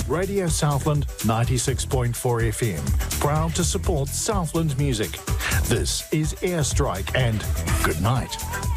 Radio Southland 96.4 FM, proud to support Southland music. This is Airstrike and good night.